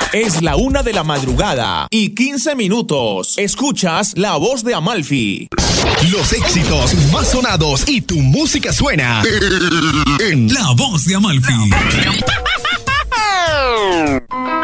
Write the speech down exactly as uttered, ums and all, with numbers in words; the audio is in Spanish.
Es la una de la madrugada y quince minutos. Escuchas La Voz de Amalfi. Los éxitos más sonados y tu música suena en La Voz de Amalfi.